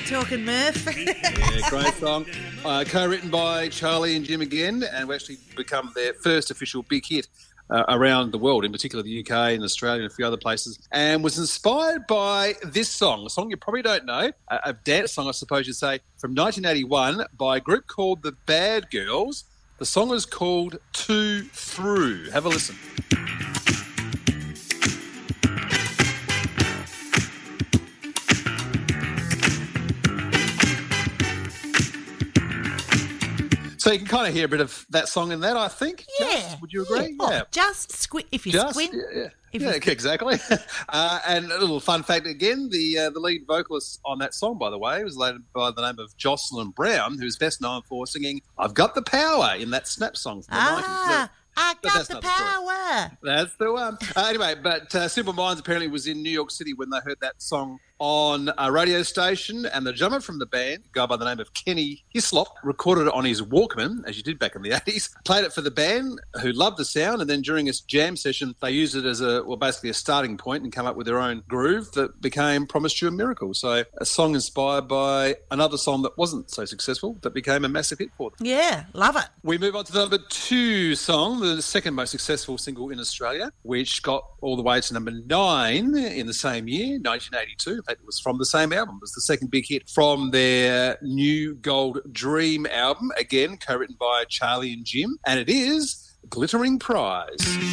talking, Murph. Yeah, great song. Co-written by Charlie and Jim again, and we actually become their first official big hit around the world, in particular the UK and Australia and a few other places, and was inspired by this song, a song you probably don't know, a dance song, I suppose you'd say, from 1981 by a group called the Bad Girls. The song is called Two Through. Have a listen. So you can kind of hear a bit of that song in that, I think. Yeah. Just, would you agree? Yeah. Yeah. Just squint. If you squint. Yeah, exactly. And a little fun fact again, the lead vocalist on that song, by the way, was lady by the name of Jocelyn Brown, who's best known for singing "I've Got the Power" in that Snap song from the 90s. I got the power. That's the one. Anyway, but Simple Minds apparently was in New York City when they heard that song on a radio station, and the drummer from the band, a guy by the name of Kenny Hislop, recorded it on his Walkman, as you did back in the 80s, played it for the band, who loved the sound, and then during a jam session, they used it as basically a starting point and come up with their own groove that became Promised You a Miracle. So a song inspired by another song that wasn't so successful, that became a massive hit for them. Yeah, love it. We move on to the number 2 song, the second most successful single in Australia, which got all the way to number 9 in the same year, 1982. It was from the same album. It was the second big hit from their New Gold Dream album, again co-written by Charlie and Jim, and it is Glittering Prize.